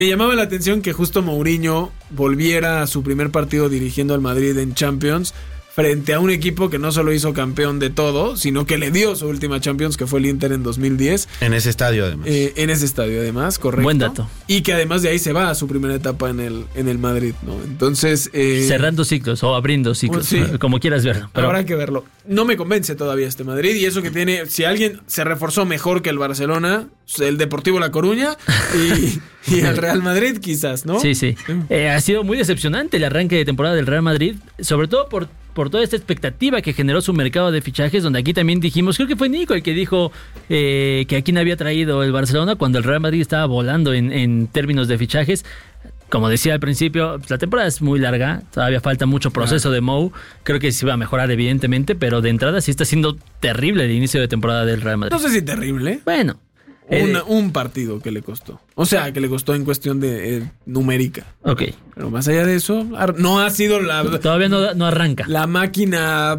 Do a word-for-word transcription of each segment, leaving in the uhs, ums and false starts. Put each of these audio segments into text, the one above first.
Me llamaba la atención que justo Mourinho volviera a su primer partido dirigiendo al Madrid en Champions frente a un equipo que no solo hizo campeón de todo, sino que le dio su última Champions, que fue el Inter en dos mil diez. En ese estadio, además. Eh, en ese estadio, además, correcto. Buen dato. Y que además de ahí se va a su primera etapa en el, en el Madrid, ¿no? Entonces... Eh, cerrando ciclos o abriendo ciclos, sí. como quieras verlo. Pero habrá que verlo. No me convence todavía este Madrid, y eso que tiene... Si alguien se reforzó mejor que el Barcelona, el Deportivo La Coruña y, y el Real Madrid quizás, ¿no? Sí, sí. Eh, ha sido muy decepcionante el arranque de temporada del Real Madrid, sobre todo por... por toda esta expectativa que generó su mercado de fichajes, donde aquí también dijimos, creo que fue Nico el que dijo eh, que a quién había traído el Barcelona cuando el Real Madrid estaba volando en, en términos de fichajes. Como decía al principio, la temporada es muy larga, todavía falta mucho proceso de Mou, creo que se va a mejorar evidentemente, pero de entrada sí está siendo terrible el inicio de temporada del Real Madrid. No sé si terrible. Bueno. Una, eh, un partido que le costó. O sea, que le costó en cuestión de eh, numérica. Ok. Pero más allá de eso, no ha sido la... Todavía no, no arranca. La máquina...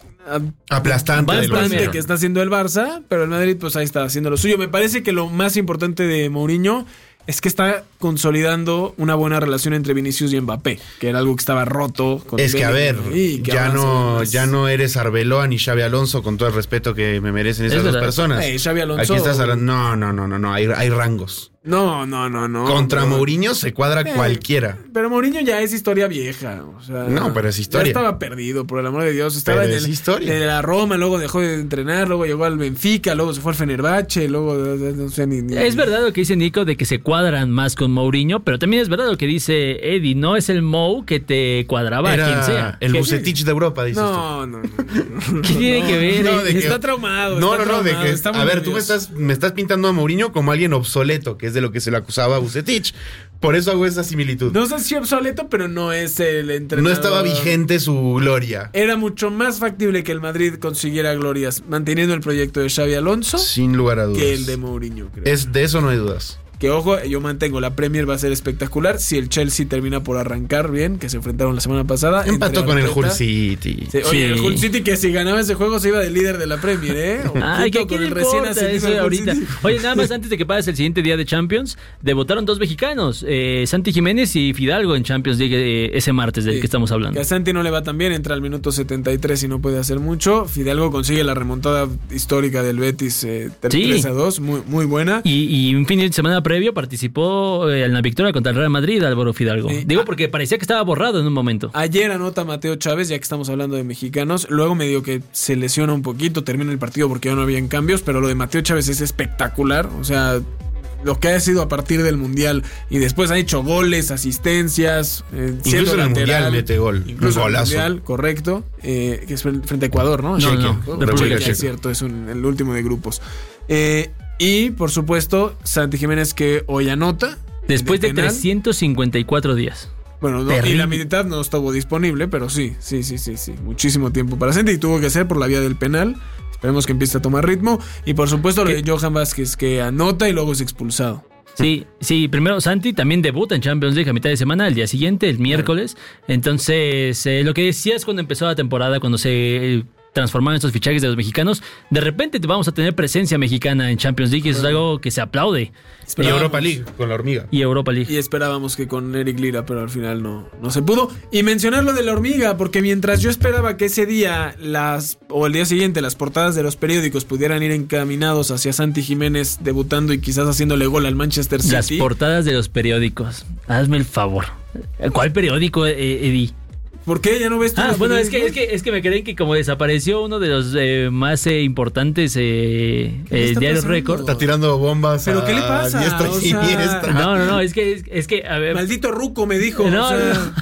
aplastante bastante que está haciendo el Barça, pero el Madrid pues ahí está haciendo lo suyo. Me parece que lo más importante de Mourinho es que está consolidando una buena relación entre Vinicius y Mbappé, que era algo que estaba roto. Con es que a ver, que ya no, ya no eres Arbeloa ni Xavi Alonso, con todo el respeto que me merecen esas dos personas. Hey, Xavi Alonso. Aquí estás hablando, no, no, no, no, no, hay, hay rangos. No, no, no, no. Contra no. Mourinho se cuadra eh, cualquiera. Pero Mourinho ya es historia vieja. O sea, no, pero es historia. Ya estaba perdido, por el amor de Dios. Estaba pero en es el, historia. En la Roma, luego dejó de entrenar, luego llegó al Benfica, luego se fue al Fenerbahce, luego no sé ni, ni Es verdad lo que dice Nico de que se cuadran más con Mourinho, pero también es verdad lo que dice Eddie, no es el Mou que te cuadraba Era a quien sea. El Vucetich de Europa, dices no, tú. No, no, no. ¿Qué tiene no, que ver? No, de está que, traumado. No, está no, no, traumado, de que. está A ver, nervioso. tú me estás, me estás pintando a Mourinho como alguien obsoleto, que es de lo que se le acusaba a Vucetich. Por eso hago esa similitud. No sé si obsoleto, pero no es el entrenador. No estaba vigente su gloria. Era mucho más factible que el Madrid consiguiera glorias manteniendo el proyecto de Xavi Alonso. Sin lugar a dudas. Que el de Mourinho, creo. Es, de eso no hay dudas. Que ojo, yo mantengo, la Premier va a ser espectacular si el Chelsea termina por arrancar bien, que se enfrentaron la semana pasada. Empató con el Hull City. Sí, oye, sí. El Hull City que si ganaba ese juego se iba de líder de la Premier, ¿eh? Ay, que con el recién ascendido ahorita. Oye, nada más antes de que pases el siguiente día de Champions, debutaron dos mexicanos, eh, Santi Jiménez y Fidalgo en Champions League eh, ese martes del sí, que estamos hablando. Que a Santi no le va tan bien, entra al minuto setenta y tres y no puede hacer mucho. Fidalgo consigue la remontada histórica del Betis eh, tres sí. a dos, muy, muy buena. Y, y un fin de semana previo participó en la victoria contra el Real Madrid, Álvaro Fidalgo. Sí. Digo porque parecía que estaba borrado en un momento. Ayer anota Mateo Chávez, ya que estamos hablando de mexicanos. Luego medio que se lesiona un poquito, termina el partido porque ya no habían cambios, pero lo de Mateo Chávez es espectacular. O sea, lo que ha sido a partir del Mundial. Y después ha hecho goles, asistencias. Eh, incluso en el Mundial mete gol. Incluso en el Mundial, correcto. Eh, que es frente a Ecuador, ¿no? No, Chequia. no. República Checa. Es cierto, es un, el último de grupos. Eh... Y, por supuesto, Santi Jiménez que hoy anota. Después de, de trescientos cincuenta y cuatro días. Bueno, no, y la mitad no estuvo disponible, pero sí, sí, sí, sí, sí. Muchísimo tiempo para Santi y tuvo que ser por la vía del penal. Esperemos que empiece a tomar ritmo. Y, por supuesto, lo de Johan Vázquez que anota y luego es expulsado. Sí, sí, primero Santi también debuta en Champions League a mitad de semana, el día siguiente, el miércoles. Entonces, eh, lo que decías cuando empezó la temporada, cuando se... Eh, transformaron estos fichajes de los mexicanos, de repente vamos a tener presencia mexicana en Champions League y eso es algo que se aplaude. Y Europa League con la hormiga. Y Europa League. Y esperábamos que con Eric Lira, pero al final no, no se pudo. Y mencionar lo de la hormiga, porque mientras yo esperaba que ese día las o el día siguiente las portadas de los periódicos pudieran ir encaminados hacia Santi Jiménez debutando y quizás haciéndole gol al Manchester City. Las portadas de los periódicos. Hazme el favor. ¿Cuál periódico, eh, Eddie? ¿Por qué? ¿Ya no ves tú? Ah, bueno, es que, es, que, es que me creen que como desapareció uno de los eh, más eh, importantes eh, eh, diarios récord. Está tirando bombas. ¿Pero qué le pasa? Diestra o y sea, siniestra. No, no, no, es que, es, es que, a ver. Maldito ruco me dijo. No, o sea,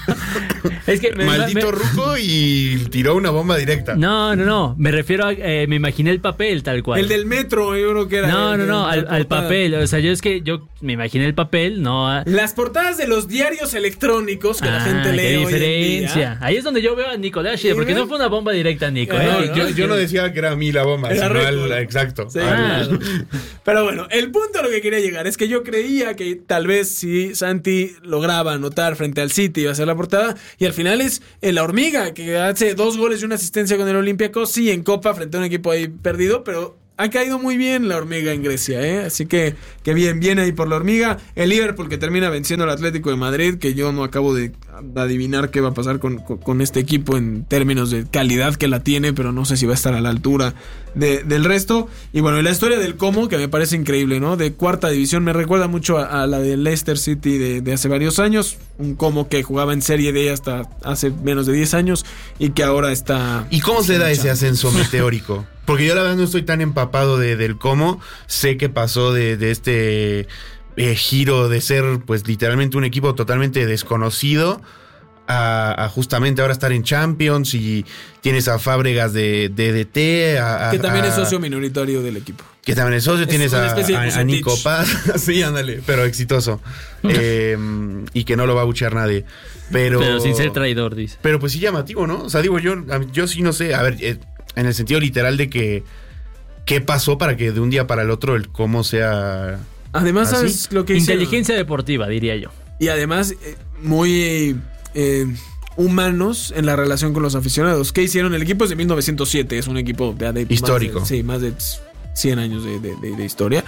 no. Es que me, Maldito me, ruco y tiró una bomba directa. No, no, no. Me refiero a. Eh, me imaginé el papel tal cual. El del metro, yo creo que era. No, el, no, no, el, al, al papel. O sea, yo es que yo me imaginé el papel, no. A... Las portadas de los diarios electrónicos que ah, la gente lee. Qué hoy diferencia. En día. Ahí es donde yo veo a Nicolás, porque no fue una bomba directa, Nico. ¿eh? No, yo, yo no decía que era a mí la bomba, era sino al, exacto. Sí, ah. Pero bueno, el punto a lo que quería llegar es que yo creía que tal vez si Santi lograba anotar frente al City iba a ser la portada, y al final es la hormiga que hace dos goles y una asistencia con el Olympiacos, sí, en Copa frente a un equipo ahí perdido, pero ha caído muy bien la hormiga en Grecia, ¿eh? Así que, que bien, bien ahí por la hormiga. El Liverpool que termina venciendo al Atlético de Madrid, que yo no acabo de adivinar qué va a pasar con, con, con este equipo en términos de calidad que la tiene, pero no sé si va a estar a la altura de, del resto. Y bueno, la historia del Como, que me parece increíble, ¿no? De cuarta división, me recuerda mucho a, a la de Leicester City de, de hace varios años. Un Como que jugaba en Serie D hasta hace menos de diez años y que ahora está... ¿Y cómo se da ese ascenso meteórico? Porque yo la verdad no estoy tan empapado de, del Como. Sé que pasó de, de este eh, giro de ser pues literalmente un equipo totalmente desconocido a, a justamente ahora estar en Champions, y tienes a Fábregas de D D T. A, a, que también a, es socio minoritario del equipo. Que también es socio, es tienes a, a, a Nico Paz. Sí, ándale, pero exitoso. eh, y que no lo va a buchear nadie. Pero, pero sin ser traidor, dice. Pero pues sí llamativo, ¿no? O sea, digo, yo, yo sí no sé. A ver, eh, en el sentido literal de que ¿qué pasó para que de un día para el otro el Como sea... Además, así? ¿sabes lo que Inteligencia hicieron? Deportiva, diría yo. Y además, eh, muy eh, humanos en la relación con los aficionados. ¿Qué hicieron? El equipo es de mil novecientos siete, es un equipo de, de histórico. Más de, sí, más de cien años de, de, de, de historia.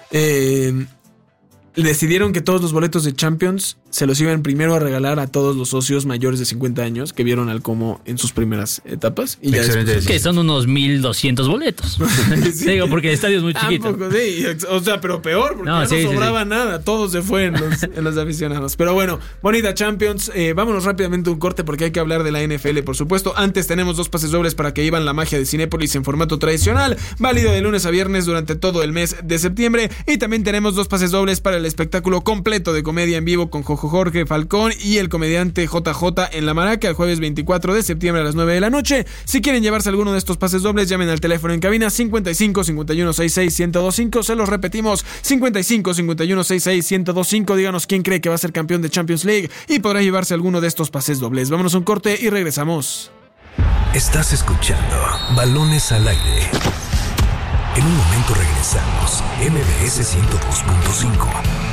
Eh, decidieron que todos los boletos de Champions se los iban primero a regalar a todos los socios mayores de cincuenta años que vieron al Como en sus primeras etapas. Y ya después, que son unos mil doscientos boletos. Sí. Digo, porque el estadio es muy chiquito. Tampoco, sí, o sea, pero peor, porque no, ya sí, no sobraba sí, sí. nada. Todo se fue en los, en los aficionados. Pero bueno, bonita Champions. Eh, vámonos rápidamente a un corte porque hay que hablar de la N F L, por supuesto. Antes tenemos dos pases dobles para que vivan la magia de Cinépolis en formato tradicional, válido de lunes a viernes durante todo el mes de septiembre. Y también tenemos dos pases dobles para el espectáculo completo de comedia en vivo con Jojo Jorge Falcón y el comediante J J en La Maraca el jueves veinticuatro de septiembre a las nueve de la noche. Si quieren llevarse alguno de estos pases dobles, llamen al teléfono en cabina cincuenta y cinco, cincuenta y uno, sesenta y seis, ciento veinticinco. Se los repetimos, cincuenta y cinco, cincuenta y uno, sesenta y seis, ciento veinticinco. Díganos quién cree que va a ser campeón de Champions League y podrá llevarse alguno de estos pases dobles. Vámonos a un corte y regresamos. Estás escuchando Balones al Aire. En un momento regresamos. M B S ciento dos punto cinco.